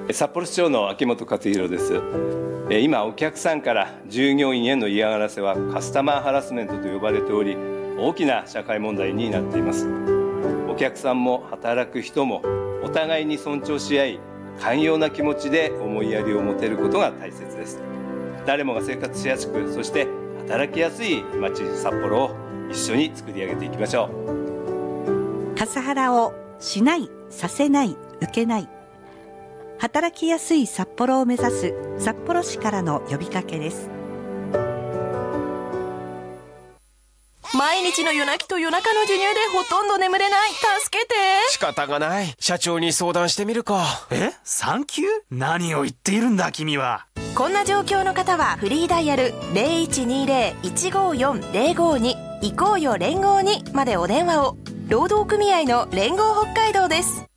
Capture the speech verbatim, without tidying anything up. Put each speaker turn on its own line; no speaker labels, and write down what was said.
札幌市長の秋元克弘です。今お客さんから従業員への嫌がらせはカスタマーハラスメントと呼ばれており、大きな社会問題になっています。お客さんも働く人もお互いに尊重し合い、寛容な気持ちで思いやりを持てることが大切です。誰もが生活しやすく、そして働きやすい街札幌を一緒に作り上げていきましょ
う。カスハラをしない、させない、受けない。働きやすい札幌を目指す札幌市からの呼びかけです。
毎日の夜泣きと夜中の授乳でほとんど眠れない。助けて。
仕方がない。社長に相談してみるか。
え？産休？何を言っているんだ君は。
こんな状況の方はフリーダイヤル ゼロいちにゼロ いちごよん ゼロごに 行こうよ連合にまでお電話を。労働組合の連合北海道です。